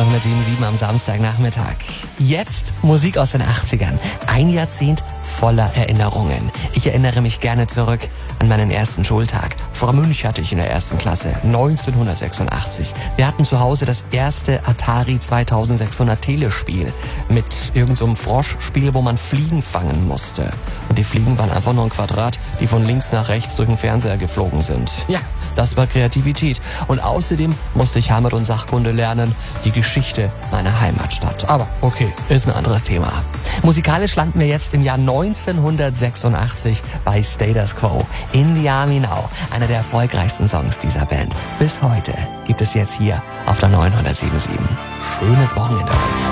907.7 am Samstagnachmittag. Jetzt Musik aus den 80ern. Ein Jahrzehnt voller Erinnerungen. Ich erinnere mich gerne zurück an meinen ersten Schultag. Frau Münch hatte ich in der ersten Klasse, 1986. Wir hatten zu Hause das erste Atari 2600 Telespiel mit irgend so einem Froschspiel, wo man Fliegen fangen musste. Und die Fliegen waren einfach nur ein Quadrat, die von links nach rechts durch den Fernseher geflogen sind. Ja, das war Kreativität. Und außerdem musste ich Heimat- und Sachkunde lernen, die Geschichte meiner Heimatstadt. Aber okay, ist ein anderes Thema. Musikalisch landen wir jetzt im Jahr 1986 bei Status Quo. In the Army Now, einer der erfolgreichsten Songs dieser Band. Bis heute gibt es jetzt hier auf der 907.7. Schönes Wochenende euch.